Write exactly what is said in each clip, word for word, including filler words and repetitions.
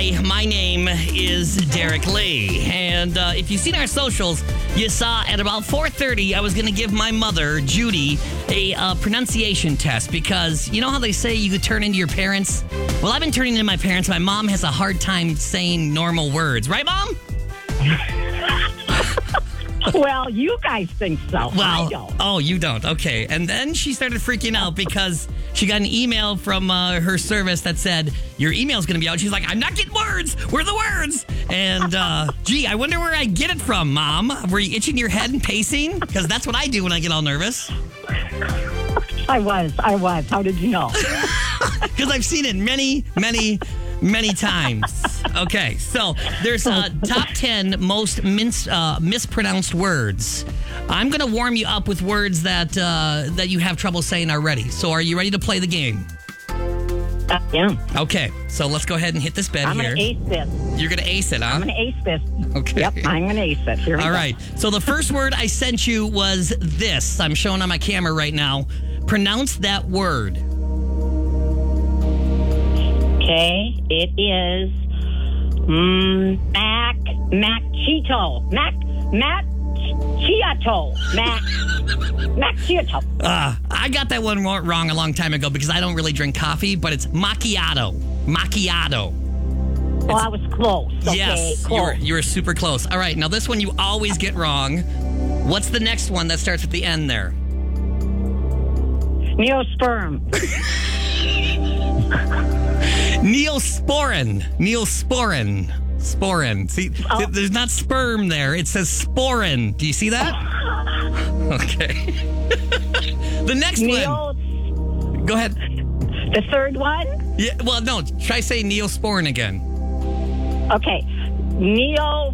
everybody. My name is Derek Lee. And uh, if you've seen our socials, you saw at about four thirty, I was going to give my mother, Judy, a uh, pronunciation test. Because you know how they say you could turn into your parents? Well, I've been turning into my parents. My mom has a hard time saying normal words. Right, Mom? Well, you guys think so. Well, I don't. Oh, you don't. Okay. And then she started freaking out because she got an email from uh, her service that said, your email's going to be out. She's like, I'm not getting words. Where are the words? And, uh, gee, I wonder where I get it from, Mom. Were you itching your head and pacing? Because that's what I do when I get all nervous. I was. I was. How did you know? Because I've seen it many, many, many times. Okay, so there's uh, top ten most mince, uh, mispronounced words. I'm going to warm you up with words that uh, that you have trouble saying already. So are you ready to play the game? Uh, yeah. Okay, so let's go ahead and hit this bed I'm here. going to ace this. You're going to ace it, huh? I'm going to ace this. Okay. Yep, I'm going to ace it. Here we All go. right, so the first word I sent you was this. I'm showing on my camera right now. Pronounce that word. Okay, it is mm, Mac, Mac Cheeto. Mac, Mac Chiato. Mac, Mac Chiato. Uh, I got that one wrong a long time ago because I don't really drink coffee, but it's macchiato. Macchiato. Well, I was close. Okay, Yes, close. you were, you were super close. All right, now this one you always get wrong. What's the next one that starts at the end there? Neosperm. Neosporin. Neosporin. Sporin. See, Oh. th- there's not sperm there. It says sporin. Do you see that? Okay. The next Neo, one. Go ahead. the third one? Yeah. Well, no. Try saying neosporin again. Okay. Neo,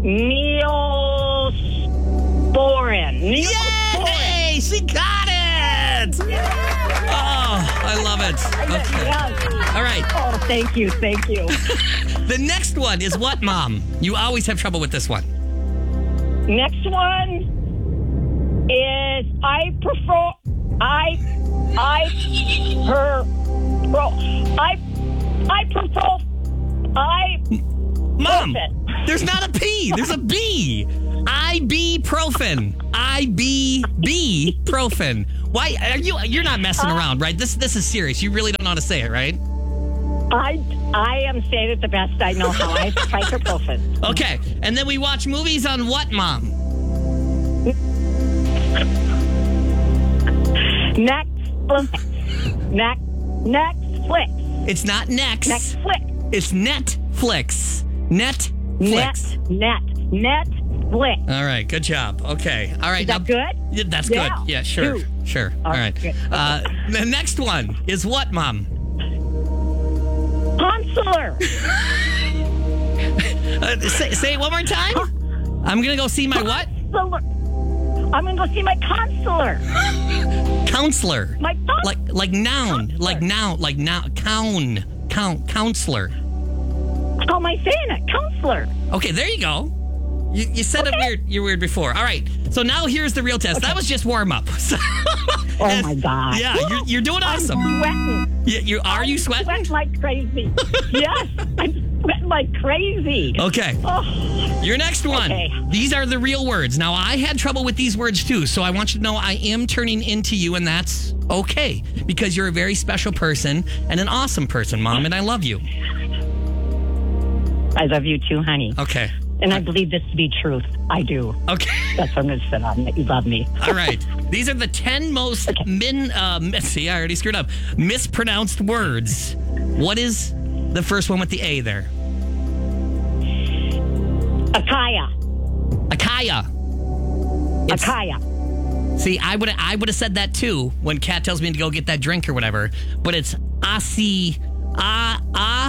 Neosporin. Neosporin. Yay! She got it! Oh, I love it. Okay. Yes. All right. Oh, thank you, thank you. The next one is what, Mom? You always have trouble with this one. Next one is I prefer I I per pro I I prefer I Mom, Profit. there's not a P. There's a B. Ibuprofen. Ibuprofen. Why are you? You're not messing Uh, around, right? This this is serious. You really don't know how to say it, right? I I am saying it the best I know how. I ibuprofen. Okay. And then we watch movies on what, Mom? Netflix. Next Netflix. It's not next. Netflix. It's Netflix. Net Netflix. net Netflix. All right. Good job. Okay. All right. Is that now- good? Yeah, that's Yeah. good. Yeah, sure. Two. Sure. All All right. right, good. Uh, the next one is what, Mom? Consular. Uh, say, say it one more time. I'm going to go see my what? Consular. I'm gonna go see my consular. Counselor. My con- Like like noun. Counselor. Like noun. Like noun. Coun. Count. Counselor. How am I saying it? Counselor. Okay, there you go. You, you said it Okay. weird. You're weird before. All right. So now here's the real test. That was just warm up. So- Oh and- my God. Yeah, you're, you're doing awesome. I'm sweating. You, you are you I'm sweating? sweating like crazy. Yes, I'm sweating like crazy. Okay. Oh, Your next one. Okay. These are the real words. Now, I had trouble with these words too, so I want you to know I am turning into you, and that's okay because you're a very special person and an awesome person, Mom, and I love you. I love you too, honey. Okay. And I believe this to be truth. I do. Okay. That's what I'm going to sit on. That you love me. All right. These are the ten most Okay. min. Uh, mis- see, I already screwed up. Mispronounced words. What is the first one with the A there? Akaya. Akaya. It's- Akaya. See, I would I would have said that too when Kat tells me to go get that drink or whatever. But it's asi a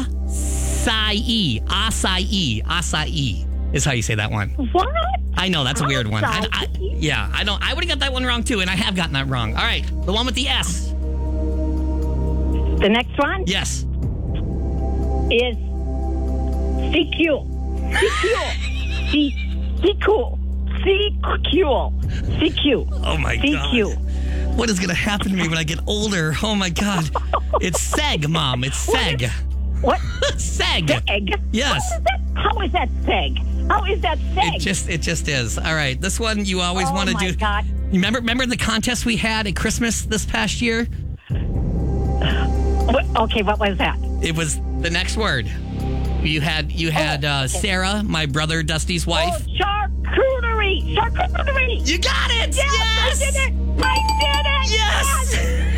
acai acai acai is how you say that one. What? I know that's a weird one. I, I, Acai? yeah, I don't. I would have got that one wrong too, and I have gotten that wrong. All right, the one with the S. The next one Yes. is C Q. C Q. C Q. C Q. C Q. Oh my C Q. God. What is going to happen to me when I get older? Oh my God. It's seg, Mom. It's seg. What? Seg. Seg? Yes. What is that? How is that seg? How is that seg? It just it just is. All right. This one you always oh want to my do. God. Remember remember the contest we had at Christmas this past year? What, okay, what was that? It was the next word. You had you had Oh, uh, okay. Sarah, my brother Dusty's Oh, wife. charcuterie! Charcuterie! You got it. Yes, I did it! I did it! Yes!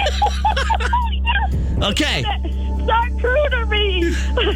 Yes! Okay. Charcuterie!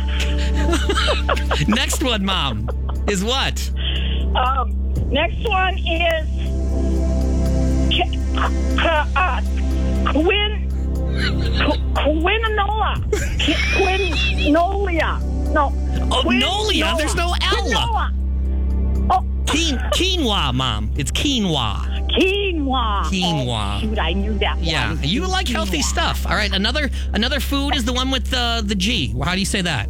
Next one, Mom, is what? um, next one is K- uh, uh, Quin Qu- Quinola. Qu- Quinolia. No. Oh, Quin- Nolia. There's no L. Quinoa. Oh, Quin- quinoa, Mom. It's quinoa. quinoa. Quinoa. Oh, shoot, I knew that Yeah, one. you like healthy Quinoa. stuff. All right, another another food is the one with uh, the G. How do you say that?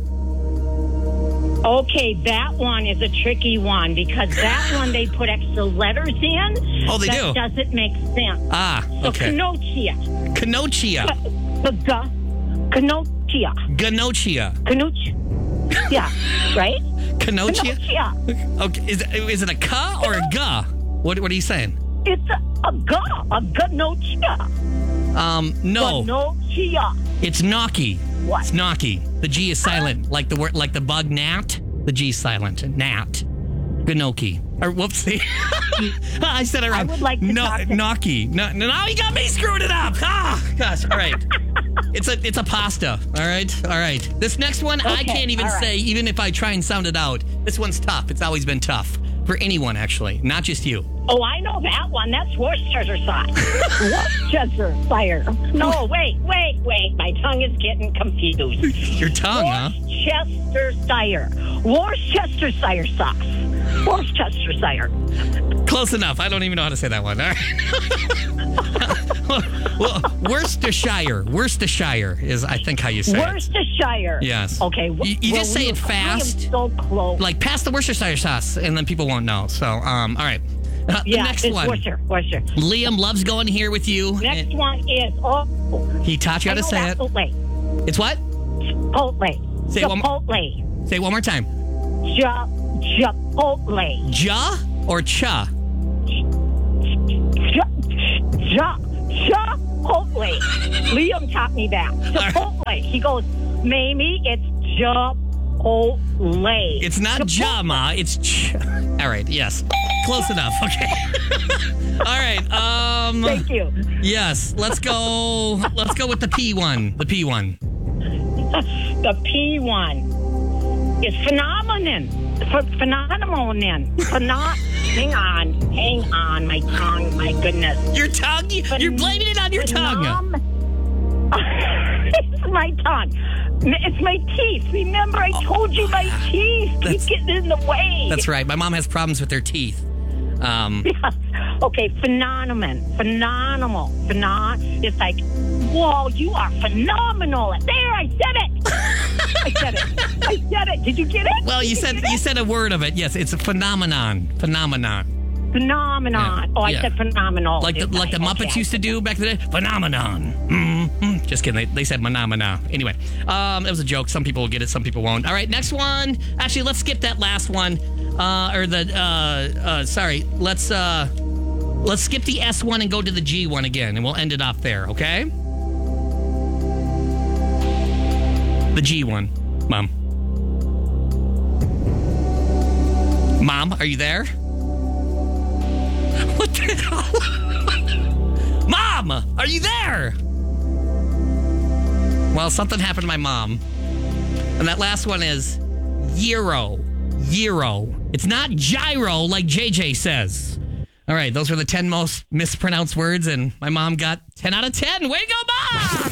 Okay, that one is a tricky one because that one they put extra letters in. Oh, they that do? doesn't make sense. Ah, So okay. Canochia. Canochia. The gu- Canochia. Ganochia. Canoch. Yeah, right? Canochia? Canochia. Okay, is, is it a ka or a ga? What What are you saying? It's a, a gu. A Ganochia. Um, no, Ganochia. it's gnocchi. What? It's gnocchi. The G is silent, like the word, like the bug gnat. The G is silent. Gnat. Gnocchi. Or whoopsie. I said it wrong. I would like to no, talk to- gnocchi. No, no, now you got me screwed it up. Ah, gosh. All right. It's a it's a pasta. All right. All right. This next one I Okay, can't even all right. say, even if I try and sound it out. This one's tough. It's always been tough for anyone, actually, not just you. Oh, I know that one. That's Worcestershire sauce. Worcestershire. No, wait, wait, wait. My tongue is getting confused. Your tongue, huh? Worcestershire. Worcestershire sauce. Worcestershire. Close enough. I don't even know how to say that one. All right. Well, Worcestershire. Worcestershire is, I think, how you say it. Worcestershire. Yes. Okay. You- you just say it fast. I am so close. Like, pass the Worcestershire sauce, and then people won't know. So, um, all right. Uh, the yeah, next it's one. Worcester. Worcester. Liam loves going here with you. Next and one is oh. He taught you how I to know say that. it. Chipotle. It's what? Chipotle. Say it one more- Chipotle. Say it one more time. Ja, Chipotle. Ja or cha? Ja, ja, Chipotle. Liam taught me that. Chipotle. He goes, Mamie, it's Chipotle. It's not Chipotle. jama. It's ch. All right. Yes. Close enough. Okay. All right. Um. Thank you. Yes. Let's go. Let's go with the P one. The P one. The P one is phenomenon. Ph- phenomenon. Pheno- hang on. Hang on. My tongue. My goodness. Your tongue. You're blaming it on your tongue. Phenom- it's my tongue. It's my teeth. Remember, I told you my teeth keep That's- getting in the way. That's right. My mom has problems with her teeth. Um. Yes. Okay, phenomenon. Phenomenal. Phenon. It's like, whoa, you are phenomenal. There, I said it. I said it. I said it. Did you get it? Well, you Did said get you it? said a word of it. Yes, it's a phenomenon. Phenomenon. Phenomenon. Yeah. Oh, I Yeah. said phenomenal. Like the didn't like the I? Muppets Okay. used to do back in the day. Phenomenon. Mm-hmm. Just kidding. They, they said phenomena. Anyway, um, it was a joke. Some people will get it. Some people won't. All right, next one. Actually, let's skip that last one. Uh, or the uh, uh, sorry. Let's uh, let's skip the S one and go to the G one again, and we'll end it off there. Okay. The G one, Mom. Mom, are you there? What the hell? Mom, are you there? Well, something happened to my mom. And that last one is Euro. Euro. It's not gyro like J J says. All right, those were the ten most mispronounced words, and my mom got ten out of ten. Way to go, Mom!